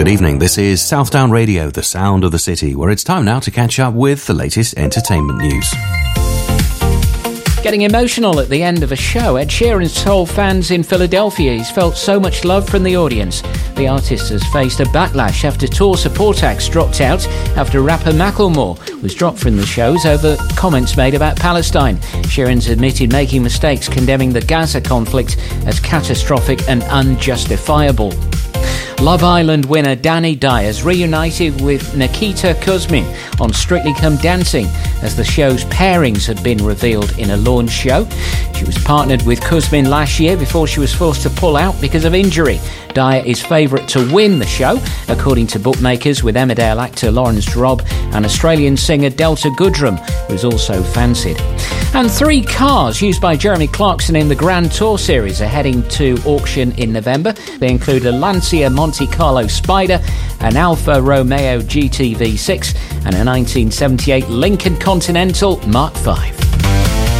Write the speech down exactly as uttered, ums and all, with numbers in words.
Good evening. This is Southdown Radio, the sound of the city, where it's time now to catch up with the latest entertainment news. Getting emotional at the end of a show, Ed Sheeran's told fans in Philadelphia he's felt so much love from the audience. The artist has faced a backlash after tour support acts dropped out after rapper Macklemore was dropped from the shows over comments made about Palestine. Sheeran's admitted making mistakes, condemning the Gaza conflict as catastrophic and unjustifiable. Love Island winner Danny Dyers reunited with Nikita Kuzmin on Strictly Come Dancing as the show's pairings had been revealed in a launch show. She was partnered with Kuzmin last year before she was forced to pull out because of injury. Dyer is favourite to win the show, according to bookmakers, with Emmerdale actor Lawrence Drobb and Australian singer Delta Goodrem, who is also fancied. And three cars used by Jeremy Clarkson in the Grand Tour series are heading to auction in November. They include a Lancia Monte Carlo Spider, an Alfa Romeo G T V six and a nineteen seventy-eight Lincoln Continental Mark five.